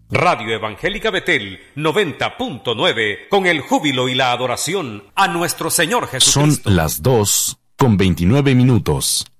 Radio Evangélica Betel 90.9, con el júbilo y la adoración a nuestro Señor Jesucristo. Son las 2:29.